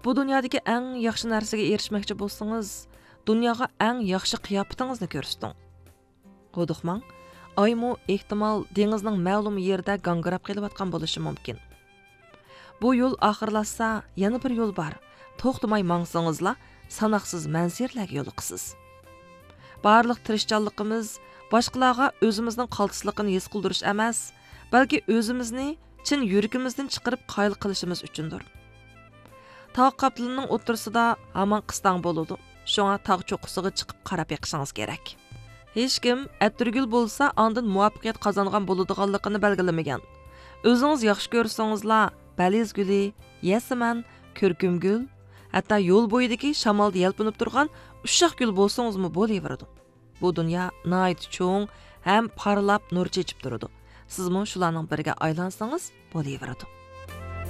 Bu dunyodagi eng yaxshi narsaga erishmoqchi bo'lsangiz, dunyoga eng yaxshi qiyofatingizni ko'rsating. Qo'diqmang, aymu ehtimol dengizning ma'lum yerida gangirab kelayotgan bo'lishi mumkin. Bu yo'l oxirlashsa, yana bir yo'l bor. To'xtamay mangsangizla, sanoqsiz manzillarga yo'liqsiz. Barliq tirishchanligimiz boshqalarga o'zimizning qaltisligini his qildirish emas, balki o'zimizni chin yuragimizdan chiqarib qoyil qilishimiz uchundir. Tog' qaplinining o'tirsida hamon qistang bo'ladi. Shunga tog' cho'qqisiga chiqib qarab yiqishingiz kerak. Hech kim atirgul bo'lsa, ondan muvaffaqiyat qozongan bo'ladiganligini belgilamagan. O'zingiz yaxshi ko'rsangizla, baliz guli, yasaman, ko'rkum gul, hatto yo'l bo'yidagi shamolda yalpinib turgan ushaq gul bo'lsangizmi bo'laveradi. Bu dunyo nihoyat cho'ng ham parlab nur chechib turadi. Sizmi shularning biriga aylansangiz bo'laveradi.